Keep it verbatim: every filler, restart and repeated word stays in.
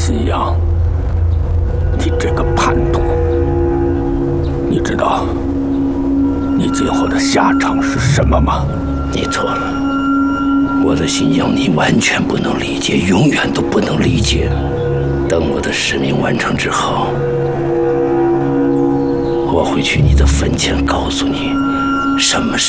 信仰，你这个叛徒，你知道你今后的下场是什么吗？ 你错了，我的信仰你完全不能理解，永远都不能理解。等我的使命完成之后，我会去你的坟前告诉你什么是